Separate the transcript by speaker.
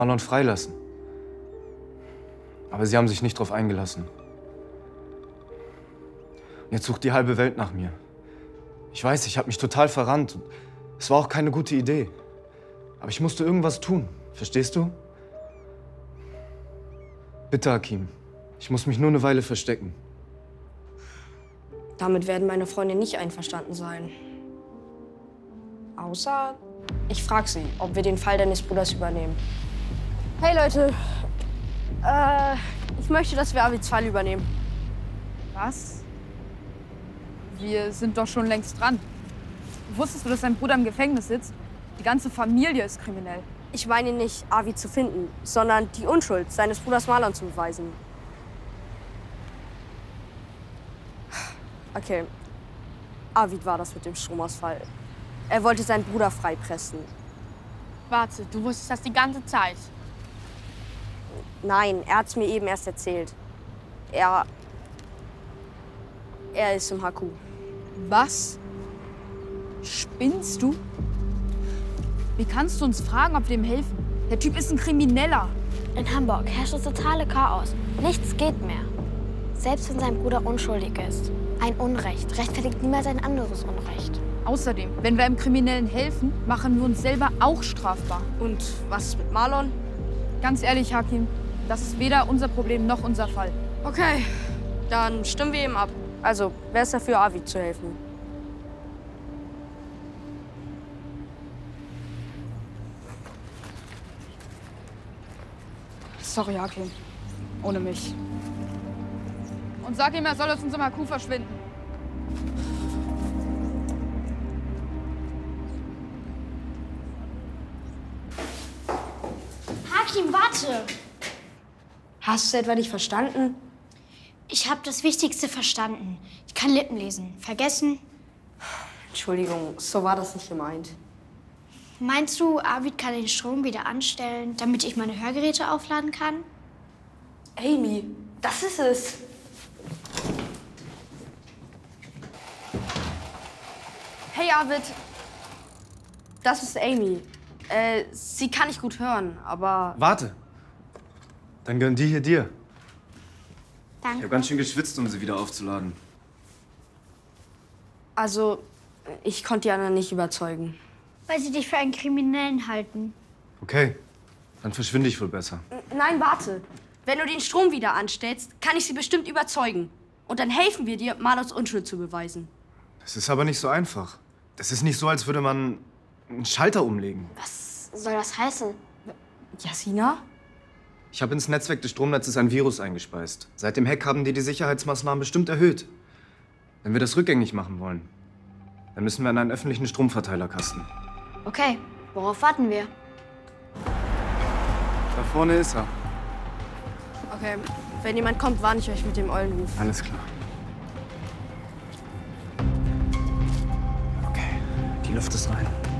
Speaker 1: Marlon freilassen. Aber sie haben sich nicht darauf eingelassen. Und jetzt sucht die halbe Welt nach mir. Ich weiß, ich habe mich total verrannt. Es war auch keine gute Idee. Aber ich musste irgendwas tun. Verstehst du? Bitte, Hakim. Ich muss mich nur eine Weile verstecken.
Speaker 2: Damit werden meine Freunde nicht einverstanden sein. Außer, ich frage sie, ob wir den Fall deines Bruders übernehmen. Hey Leute, ich möchte, dass wir Avids Fall übernehmen.
Speaker 3: Was? Wir sind doch schon längst dran. Wusstest du, dass dein Bruder im Gefängnis sitzt? Die ganze Familie ist kriminell.
Speaker 2: Ich meine nicht, Avid zu finden, sondern die Unschuld seines Bruders Marlon zu beweisen. Okay, Avid war das mit dem Stromausfall. Er wollte seinen Bruder freipressen.
Speaker 4: Warte, du wusstest das die ganze Zeit?
Speaker 2: Nein, er hat es mir eben erst erzählt. Er ist im HQ.
Speaker 3: Was? Spinnst du? Wie kannst du uns fragen, ob wir ihm helfen? Der Typ ist ein Krimineller.
Speaker 5: In Hamburg herrscht das totale Chaos. Nichts geht mehr. Selbst wenn sein Bruder unschuldig ist. Ein Unrecht rechtfertigt niemals ein anderes Unrecht.
Speaker 3: Außerdem, wenn wir einem Kriminellen helfen, machen wir uns selber auch strafbar.
Speaker 2: Und was ist mit Marlon?
Speaker 3: Ganz ehrlich, Hakim, das ist weder unser Problem noch unser Fall.
Speaker 2: Okay, dann stimmen wir ihm ab. Also, wer ist dafür, Avid zu helfen?
Speaker 3: Sorry, Hakim. Ohne mich. Und sag ihm, er soll aus unserem HQ verschwinden.
Speaker 5: Hakim, warte!
Speaker 2: Hast du etwa nicht verstanden?
Speaker 5: Ich habe das Wichtigste verstanden. Ich kann Lippen lesen. Vergessen?
Speaker 2: Entschuldigung, so war das nicht gemeint.
Speaker 5: Meinst du, Avid kann den Strom wieder anstellen, damit ich meine Hörgeräte aufladen kann?
Speaker 2: Amy, das ist es. Hey, Avid. Das ist Amy. Sie kann nicht gut hören, aber...
Speaker 1: Warte. Dann gehören die hier dir. Ich
Speaker 5: Danke.
Speaker 1: habe ganz schön geschwitzt, um sie wieder aufzuladen.
Speaker 2: Also, ich konnte die anderen nicht überzeugen.
Speaker 5: Weil sie dich für einen Kriminellen halten.
Speaker 1: Okay, dann verschwinde ich wohl besser.
Speaker 2: Nein, warte. Wenn du den Strom wieder anstellst, kann ich sie bestimmt überzeugen. Und dann helfen wir dir, Marlons Unschuld zu beweisen.
Speaker 1: Das ist aber nicht so einfach. Das ist nicht so, als würde man einen Schalter umlegen.
Speaker 5: Was soll das heißen?
Speaker 2: Jasina?
Speaker 1: Ich habe ins Netzwerk des Stromnetzes ein Virus eingespeist. Seit dem Hack haben die Sicherheitsmaßnahmen bestimmt erhöht. Wenn wir das rückgängig machen wollen, dann müssen wir an einen öffentlichen Stromverteilerkasten.
Speaker 5: Okay, worauf warten wir?
Speaker 1: Da vorne ist er.
Speaker 2: Okay, wenn jemand kommt, warne ich euch mit dem Eulenruf.
Speaker 1: Alles klar. Okay, die Luft ist rein.